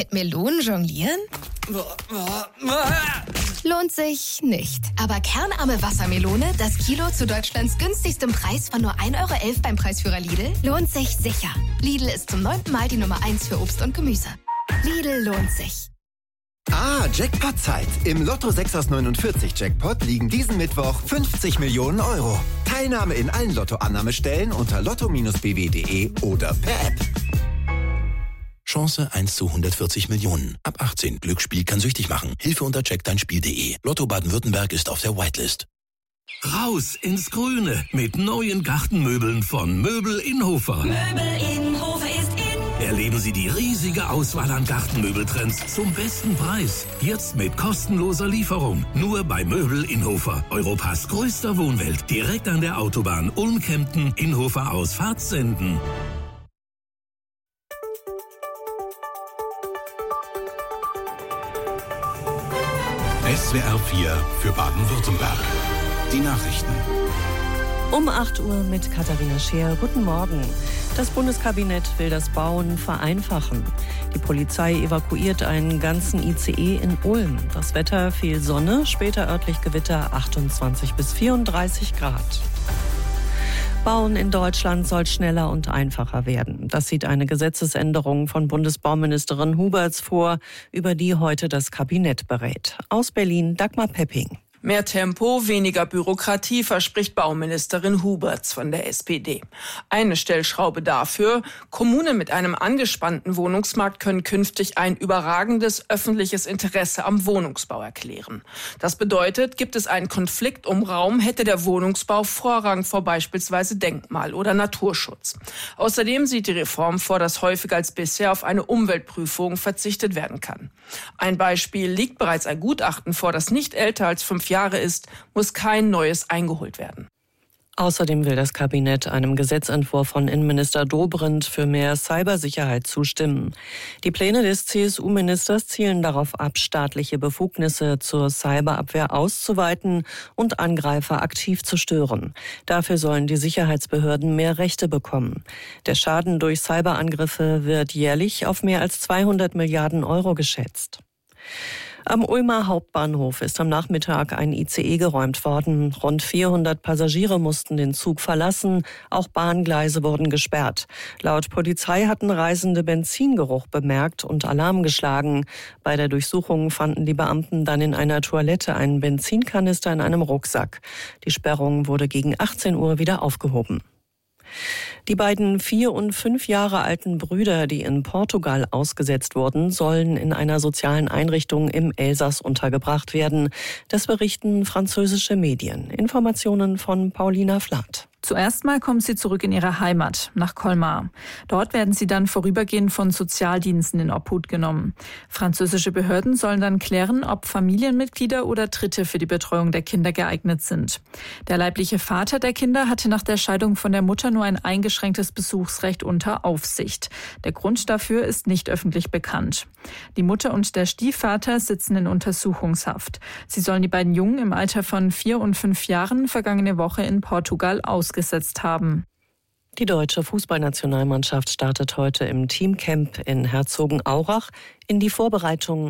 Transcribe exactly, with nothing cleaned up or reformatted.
Mit Melonen jonglieren? Lohnt sich nicht. Aber kernarme Wassermelone, das Kilo zu Deutschlands günstigstem Preis von nur ein Euro elf beim Preisführer Lidl, lohnt sich sicher. Lidl ist zum neunten Mal die Nummer eins für Obst und Gemüse. Lidl lohnt sich. Ah, Jackpot-Zeit. Im Lotto sechs aus neunundvierzig Jackpot liegen diesen Mittwoch fünfzig Millionen Euro. Teilnahme in allen Lotto-Annahmestellen unter lotto Bindestrich b w punkt d e oder per App. Chance eins zu hundertvierzig Millionen. Ab achtzehn. Glücksspiel kann süchtig machen. Hilfe unter check dein Spiel punkt d e. Lotto Baden-Württemberg ist auf der Whitelist. Raus ins Grüne mit neuen Gartenmöbeln von Möbel Innhofer. Möbel Innhofer ist in. Erleben Sie die riesige Auswahl an Gartenmöbeltrends zum besten Preis. Jetzt mit kostenloser Lieferung. Nur bei Möbel Innhofer. Europas größter Wohnwelt. Direkt an der Autobahn Ulm-Kempten, Innhofer aus Fahrtsenden. S W R vier für Baden-Württemberg. Die Nachrichten. Um acht Uhr mit Katharina Scheer. Guten Morgen. Das Bundeskabinett will das Bauen vereinfachen. Die Polizei evakuiert einen ganzen I C E in Ulm. Das Wetter: viel Sonne, später örtlich Gewitter, achtundzwanzig bis vierunddreißig Grad. Bauen in Deutschland soll schneller und einfacher werden. Das sieht eine Gesetzesänderung von Bundesbauministerin Huberts vor, über die heute das Kabinett berät. Aus Berlin Dagmar Pepping. Mehr Tempo, weniger Bürokratie, verspricht Bauministerin Huberts von der S P D. Eine Stellschraube dafür: Kommunen mit einem angespannten Wohnungsmarkt können künftig ein überragendes öffentliches Interesse am Wohnungsbau erklären. Das bedeutet, gibt es einen Konflikt um Raum, hätte der Wohnungsbau Vorrang vor beispielsweise Denkmal- oder Naturschutz. Außerdem sieht die Reform vor, dass häufiger als bisher auf eine Umweltprüfung verzichtet werden kann. Ein Beispiel: Liegt bereits ein Gutachten vor, das nicht älter als fünf Jahre ist, muss kein neues eingeholt werden. Außerdem will das Kabinett einem Gesetzentwurf von Innenminister Dobrindt für mehr Cybersicherheit zustimmen. Die Pläne des C S U-Ministers zielen darauf ab, staatliche Befugnisse zur Cyberabwehr auszuweiten und Angreifer aktiv zu stören. Dafür sollen die Sicherheitsbehörden mehr Rechte bekommen. Der Schaden durch Cyberangriffe wird jährlich auf mehr als zweihundert Milliarden Euro geschätzt. Am Ulmer Hauptbahnhof ist am Nachmittag ein I C E geräumt worden. Rund vierhundert Passagiere mussten den Zug verlassen. Auch Bahngleise wurden gesperrt. Laut Polizei hatten Reisende Benzingeruch bemerkt und Alarm geschlagen. Bei der Durchsuchung fanden die Beamten dann in einer Toilette einen Benzinkanister in einem Rucksack. Die Sperrung wurde gegen achtzehn Uhr wieder aufgehoben. Die beiden vier und fünf Jahre alten Brüder, die in Portugal ausgesetzt wurden, sollen in einer sozialen Einrichtung im Elsass untergebracht werden. Das berichten französische Medien. Informationen von Paulina Flath. Zuerst mal kommen sie zurück in ihre Heimat, nach Colmar. Dort werden sie dann vorübergehend von Sozialdiensten in Obhut genommen. Französische Behörden sollen dann klären, ob Familienmitglieder oder Dritte für die Betreuung der Kinder geeignet sind. Der leibliche Vater der Kinder hatte nach der Scheidung von der Mutter nur ein eingeschränktes Besuchsrecht unter Aufsicht. Der Grund dafür ist nicht öffentlich bekannt. Die Mutter und der Stiefvater sitzen in Untersuchungshaft. Sie sollen die beiden Jungen im Alter von vier und fünf Jahren vergangene Woche in Portugal ausgesetzt haben. Die deutsche Fußballnationalmannschaft startet heute im Teamcamp in Herzogenaurach in die Vorbereitung